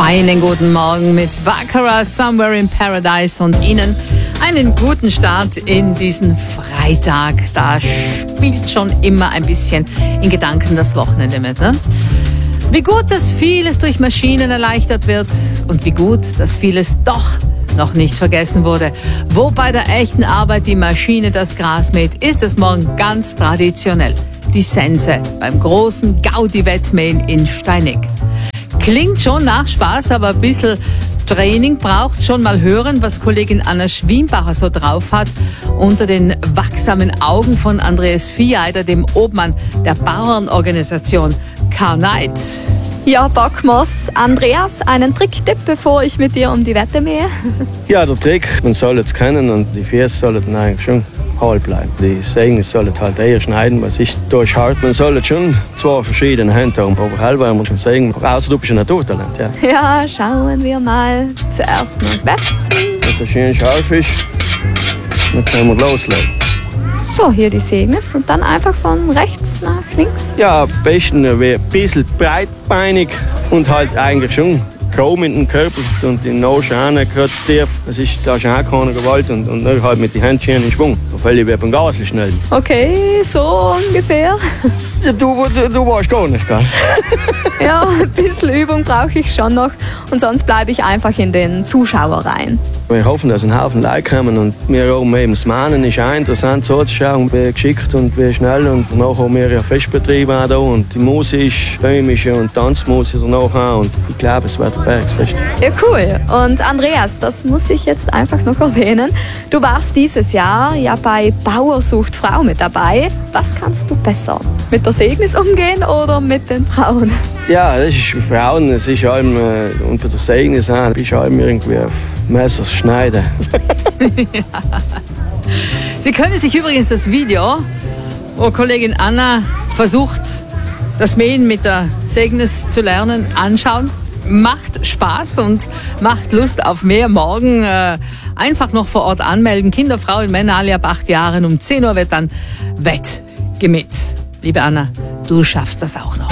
Feinen guten Morgen mit Baccarat Somewhere in Paradise und Ihnen einen guten Start in diesen Freitag. Da spielt schon immer ein bisschen in Gedanken das Wochenende mit, ne? Wie gut, dass vieles durch Maschinen erleichtert wird und wie gut, dass vieles doch noch nicht vergessen wurde. Wo bei der echten Arbeit die Maschine das Gras mäht, ist es morgen ganz traditionell die Sense beim großen Gaudi-Wettmähen in Steinig. Klingt schon nach Spaß, aber ein bisschen Training braucht. Schon mal hören, was Kollegin Anna Schwiembacher so drauf hat. Unter den wachsamen Augen von Andreas Vieheider, dem Obmann der Bauernorganisation Karneit. Ja, Backmoss. Andreas, einen Tricktipp, bevor ich mit dir um die Wette mähe? Ja, der Trick, man soll es kennen und die Füße sollen eigentlich schon hohl bleiben. Die Sägen sollen halt eher schneiden, weil sich durchhalten. Man soll schon zwei verschiedene Hände haben, aber halber muss man sagen, außer du bist ein Naturtalent. Ja. Ja, schauen wir mal. Zuerst noch wetzen. Das ist ein schöner Schalfisch. Dann können wir loslegen. So, hier die Segnis und dann einfach von rechts nach links. Ja, am besten ein bisschen breitbeinig und halt eigentlich schon kaum mit dem Körper und die Nase auch nicht gerade tief. Das ist da schon auch keine Gewalt und dann halt mit den Händchen in Schwung. Da fällt ich beim Gasel schnell. Okay, so ungefähr. Ja, du weißt gar nicht, gell? Ja, ein bisschen Übung brauche ich schon noch und sonst bleibe ich einfach in den Zuschauerreihen. Wir hoffen, dass ein Haufen Leute kommen und wir auch eben das Mahnen ist auch interessant so zu schauen, wie geschickt und wie schnell. Und danach haben wir ja Festbetriebe auch da und die Musik, böhmische und Tanzmusik danach auch. Und ich glaube, es wird ein Bergsfest. Ja, cool. Und Andreas, das muss ich jetzt einfach noch erwähnen. Du warst dieses Jahr ja bei Bauer sucht Frau mit dabei. Was kannst du besser? Mit der Segnis umgehen oder mit den Frauen? Ja, das ist für Frauen, es ist allem unter der Segnis auch, bist allem irgendwie auf Messers schneiden. Ja. Sie können sich übrigens das Video, wo Kollegin Anna versucht, das Mähen mit der Segnis zu lernen, anschauen. Macht Spaß und macht Lust auf mehr. Morgen einfach noch vor Ort anmelden. Kinder, Frauen, Männer, alle ab 8 Jahren. Um 10 Uhr wird dann wettgemäht. Liebe Anna, du schaffst das auch noch.